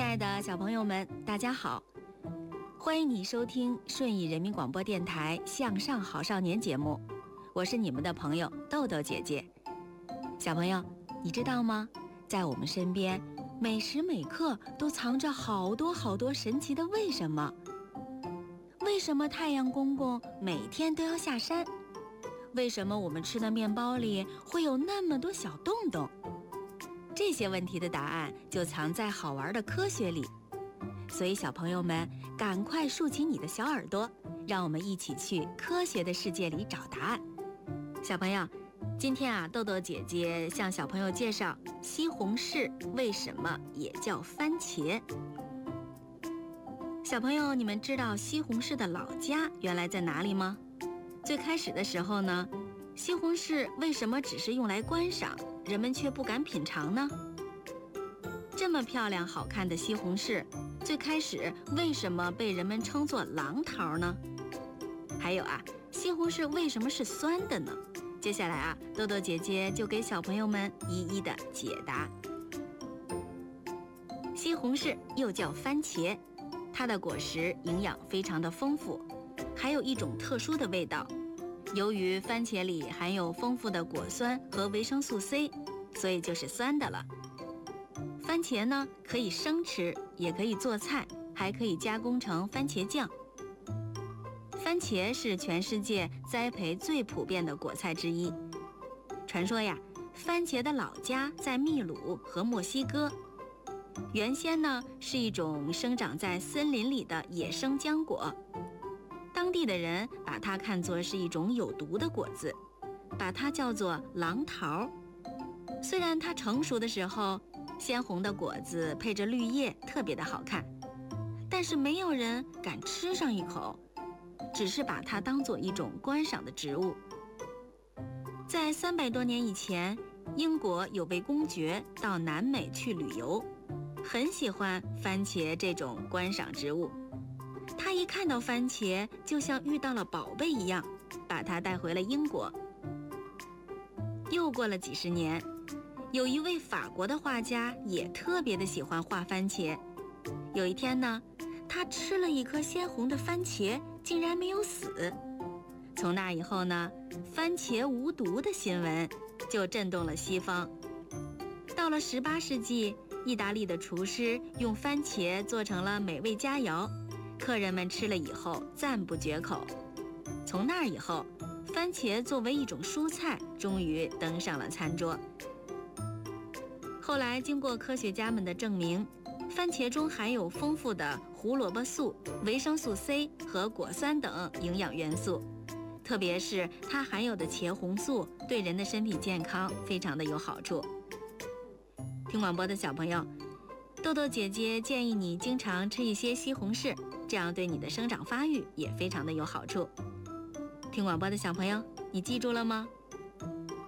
爱的小朋友们，大家好！欢迎你收听顺义人民广播电台向上好少年节目，我是你们的朋友豆豆姐姐。小朋友，你知道吗？在我们身边，每时每刻都藏着好多好多神奇的为什么。为什么太阳公公每天都要下山？为什么我们吃的面包里会有那么多小洞洞？这些问题的答案就藏在好玩的科学里。所以小朋友们，赶快竖起你的小耳朵，让我们一起去科学的世界里找答案。小朋友，今天豆豆姐姐向小朋友介绍西红柿为什么也叫番茄。小朋友，你们知道西红柿的老家原来在哪里吗？最开始的时候呢，西红柿为什么只是用来观赏，人们却不敢品尝呢？这么漂亮好看的西红柿，最开始为什么被人们称作狼桃呢？还有西红柿为什么是酸的呢？接下来豆豆姐姐就给小朋友们一一的解答。西红柿又叫番茄，它的果实营养非常的丰富，还有一种特殊的味道。由于番茄里含有丰富的果酸和维生素 C， 所以就是酸的了。番茄呢，可以生吃，也可以做菜，还可以加工成番茄酱。番茄是全世界栽培最普遍的果菜之一。传说番茄的老家在秘鲁和墨西哥。原先呢，是一种生长在森林里的野生浆果。当地的人把它看作是一种有毒的果子，把它叫做狼桃。虽然它成熟的时候，鲜红的果子配着绿叶特别的好看，但是没有人敢吃上一口，只是把它当作一种观赏的植物。在300多年以前，英国有位公爵到南美去旅游，很喜欢番茄这种观赏植物。他一看到番茄，就像遇到了宝贝一样，把它带回了英国。又过了几十年，有一位法国的画家也特别的喜欢画番茄。有一天呢，他吃了一颗鲜红的番茄，竟然没有死。从那以后呢，番茄无毒的新闻就震动了西方。到了18世纪，意大利的厨师用番茄做成了美味佳肴，客人们吃了以后赞不绝口。从那以后，番茄作为一种蔬菜，终于登上了餐桌。后来经过科学家们的证明，番茄中含有丰富的胡萝卜素、维生素 C 和果酸等营养元素，特别是它含有的茄红素对人的身体健康非常的有好处。听广播的小朋友，豆豆姐姐建议你经常吃一些西红柿，这样对你的生长发育也非常的有好处。听广播的小朋友，你记住了吗？